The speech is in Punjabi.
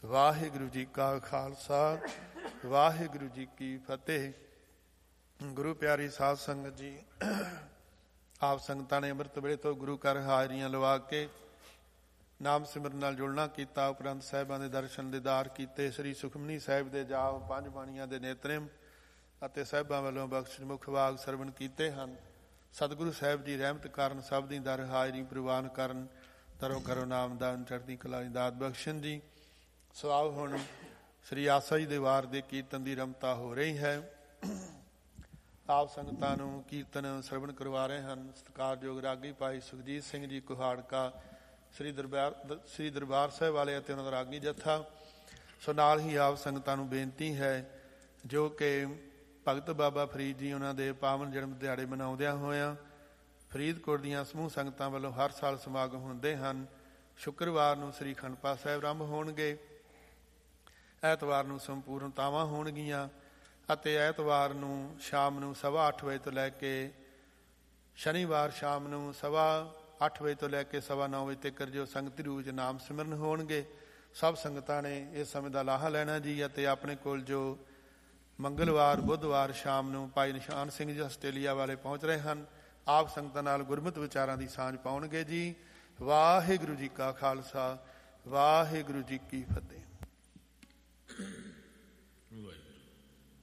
ਵਾਹਿਗੁਰੂ ਜੀ ਕਾ ਖਾਲਸਾ ਵਾਹਿਗੁਰੂ ਜੀ ਕੀ ਫਤਿਹ। ਗੁਰੂ ਪਿਆਰੀ ਸਾਧ ਸੰਗਤ ਜੀ, ਆਪ ਸੰਗਤਾਂ ਨੇ ਅੰਮ੍ਰਿਤ ਵੇਲੇ ਤੋਂ ਗੁਰੂ ਘਰ ਹਾਜ਼ਰੀਆਂ ਲਵਾ ਕੇ ਨਾਮ ਸਿਮਰਨ ਨਾਲ ਜੁੜਨਾ ਕੀਤਾ। ਉਪਰੰਤ ਸਾਹਿਬਾਂ ਦੇ ਦਰਸ਼ਨ ਦੀਦਾਰ ਕੀਤੇ। ਸ੍ਰੀ ਸੁਖਮਨੀ ਸਾਹਿਬ ਦੇ ਜਾਪ, ਪੰਜ ਬਾਣੀਆਂ ਦੇ ਨੇਤਰਮ ਅਤੇ ਸਾਹਿਬਾਂ ਵੱਲੋਂ ਬਖਸ਼ਿਸ਼ ਮੁਖ ਵਾਗ ਸਰਵਣ ਕੀਤੇ ਹਨ। ਸਤਿਗੁਰੂ ਸਾਹਿਬ ਦੀ ਰਹਿਮਤ ਕਾਰਨ ਸਭ ਦੀ ਦਰ ਹਾਜ਼ਰੀ ਪ੍ਰਵਾਨ ਕਰਨ, ਤਰੋ ਕਰੋ ਨਾਮਦਾਨ ਚੜ੍ਹਦੀ ਕਲਾ ਦੀ ਦਾਤ ਬਖਸ਼ਣ ਜੀ। ਸਵਾਬ ਹੁਣ ਸ੍ਰੀ ਆਸਾ ਜੀ ਦੇ ਵਾਰ ਦੇ ਕੀਰਤਨ ਦੀ ਰਮਤਾ ਹੋ ਰਹੀ ਹੈ। ਆਪ ਸੰਗਤਾਂ ਨੂੰ ਕੀਰਤਨ ਸਰਵਣ ਕਰਵਾ ਰਹੇ ਹਨ ਸਤਿਕਾਰਯੋਗ ਰਾਗੀ ਭਾਈ ਸੁਖਜੀਤ ਸਿੰਘ ਜੀ ਕੁਹਾੜਕਾ, ਸ੍ਰੀ ਦਰਬਾਰ ਸਾਹਿਬ ਵਾਲੇ ਅਤੇ ਉਹਨਾਂ ਦਾ ਰਾਗੀ ਜੱਥਾ। ਸੋ ਨਾਲ ਹੀ ਆਪ ਸੰਗਤਾਂ ਨੂੰ ਬੇਨਤੀ ਹੈ ਜੋ ਕਿ ਭਗਤ ਬਾਬਾ ਫਰੀਦ ਜੀ ਉਹਨਾਂ ਦੇ ਪਾਵਨ ਜਨਮ ਦਿਹਾੜੇ ਮਨਾਉਂਦਿਆਂ ਹੋਇਆਂ ਫਰੀਦਕੋਟ ਦੀਆਂ ਸਮੂਹ ਸੰਗਤਾਂ ਵੱਲੋਂ ਹਰ ਸਾਲ ਸਮਾਗਮ ਹੁੰਦੇ ਹਨ। ਸ਼ੁੱਕਰਵਾਰ ਨੂੰ ਸ੍ਰੀ ਅਖੰਡ ਪਾਠ ਸਾਹਿਬ ਆਰੰਭ ਹੋਣਗੇ, ਐਤਵਾਰ ਨੂੰ ਸੰਪੂਰਨਤਾਵਾਂ ਹੋਣਗੀਆਂ ਅਤੇ ਐਤਵਾਰ ਨੂੰ ਸ਼ਾਮ ਨੂੰ 8:15 ਵਜੇ ਤੋਂ ਲੈ ਕੇ ਸ਼ਨੀਵਾਰ ਸ਼ਾਮ ਨੂੰ 8:15 ਵਜੇ ਤੋਂ ਲੈ ਕੇ 9:15 ਵਜੇ ਤੱਕ ਜੋ ਸੰਗਤੀ ਰੂਪ 'ਚ ਨਾਮ ਸਿਮਰਨ ਹੋਣਗੇ। ਸਭ ਸੰਗਤਾਂ ਨੇ ਇਸ ਸਮੇਂ ਦਾ ਲਾਹਾ ਲੈਣਾ ਜੀ। ਅਤੇ ਆਪਣੇ ਕੋਲ ਜੋ ਮੰਗਲਵਾਰ ਬੁੱਧਵਾਰ ਸ਼ਾਮ ਨੂੰ ਭਾਈ ਨਿਸ਼ਾਨ ਸਿੰਘ ਜੀ ਆਸਟ੍ਰੇਲੀਆ ਵਾਲੇ ਪਹੁੰਚ ਰਹੇ ਹਨ, ਆਪ ਸੰਗਤਾਂ ਨਾਲ ਗੁਰਮਤਿ ਵਿਚਾਰਾਂ ਦੀ ਸਾਂਝ ਪਾਉਣਗੇ ਜੀ। ਵਾਹਿਗੁਰੂ ਜੀ ਕਾ ਖਾਲਸਾ ਵਾਹਿਗੁਰੂ ਜੀ ਕੀ ਫਤਿਹ।